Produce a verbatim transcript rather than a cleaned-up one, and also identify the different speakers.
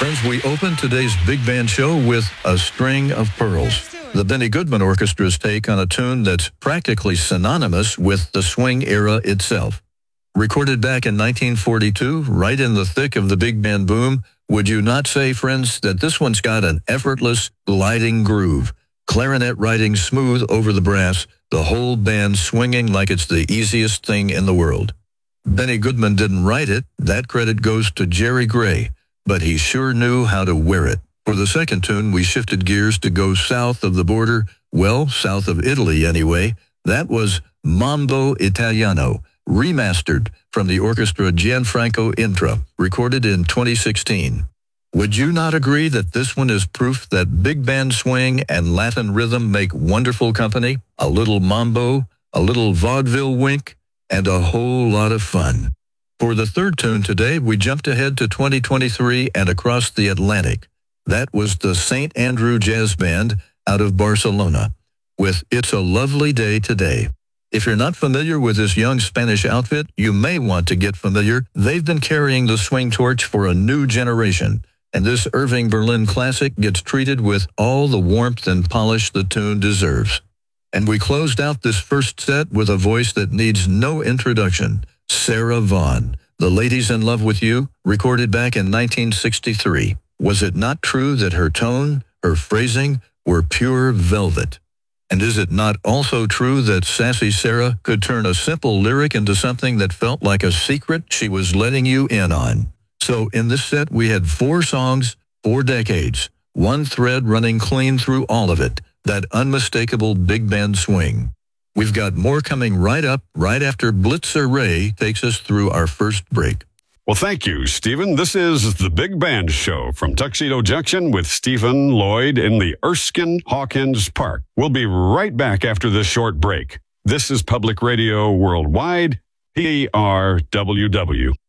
Speaker 1: Friends, we open today's big band show with A String of Pearls, the Benny Goodman Orchestra's take on a tune that's practically synonymous with the swing era itself. Recorded back in nineteen forty-two, right in the thick of the big band boom, would you not say, friends, that this one's got an effortless, gliding groove, clarinet riding smooth over the brass, the whole band swinging like it's the easiest thing in the world. Benny Goodman didn't write it, that credit goes to Jerry Gray, but he sure knew how to wear it. For the second tune, we shifted gears to go south of the border, well, south of Italy anyway. That was Mambo Italiano, remastered from the orchestra Gianfranco Intra, recorded in twenty sixteen. Would you not agree that this one is proof that big band swing and Latin rhythm make wonderful company? A little mambo, a little vaudeville wink, and a whole lot of fun. For the third tune today, we jumped ahead to twenty twenty-three and across the Atlantic. That was the Saint Andrew Jazz Band out of Barcelona with It's a Lovely Day Today. If you're not familiar with this young Spanish outfit, you may want to get familiar. They've been carrying the swing torch for a new generation, and this Irving Berlin classic gets treated with all the warmth and polish the tune deserves. And we closed out this first set with a voice that needs no introduction. Sarah Vaughan, The Ladies in Love with You, recorded back in nineteen sixty-three. Was it not true that her tone, her phrasing, were pure velvet? And is it not also true that Sassy Sarah could turn a simple lyric into something that felt like a secret she was letting you in on? So in this set, we had four songs, four decades, one thread running clean through all of it, that unmistakable big band swing. We've got more coming right up, right after Blitzer Ray takes us through our first break.
Speaker 2: Well, thank you, Stephen. This is the Big Band Show from Tuxedo Junction with Stephen Lloyd in the Erskine Hawkins Park. We'll be right back after this short break. This is Public Radio Worldwide, P R W W.